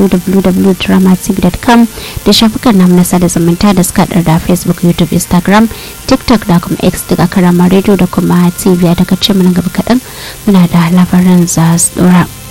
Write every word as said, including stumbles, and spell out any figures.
w w w dot rama t v dot com da shafukan namu na sada zumunta da suka da Facebook, YouTube, Instagram, TikTok da kuma X daga Karama Radio da kuma T V daga ce mana gaba kaɗan muna da labaran za su dora.